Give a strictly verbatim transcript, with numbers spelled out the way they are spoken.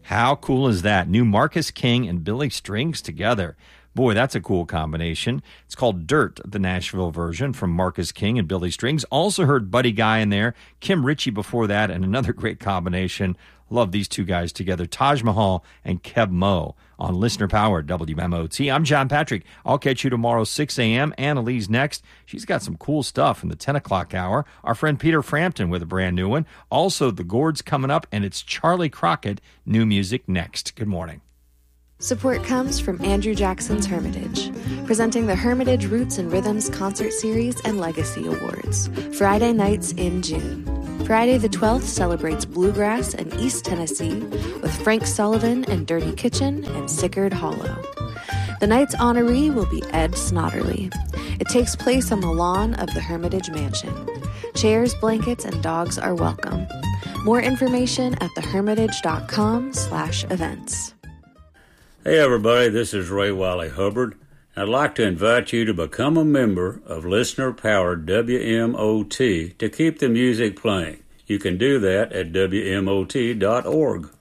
How cool is that? New Marcus King and Billy Strings together. Boy, that's a cool combination. It's called Dirt, the Nashville version from Marcus King and Billy Strings. Also heard Buddy Guy in there, Kim Ritchie before that, and another great combination. Love these two guys together, Taj Mahal and Kev Mo on Listener Power, W M O T. I'm John Patrick. I'll catch you tomorrow, six a.m. Annalise next. She's got some cool stuff in the ten o'clock hour. Our friend Peter Frampton with a brand new one. Also, The Gourds coming up, and it's Charlie Crockett, new music next. Good morning. Support comes from Andrew Jackson's Hermitage, presenting the Hermitage Roots and Rhythms Concert Series and Legacy Awards, Friday nights in June. Friday the twelfth celebrates bluegrass and East Tennessee with Frank Sullivan and Dirty Kitchen and Sickard Hollow. The night's honoree will be Ed Snodderly. It takes place on the lawn of the Hermitage Mansion. Chairs, blankets, and dogs are welcome. More information at thehermitage.com slash events. Hey everybody, this is Ray Wiley Hubbard. I'd like to invite you to become a member of Listener Powered W M O T to keep the music playing. You can do that at W M O T dot org.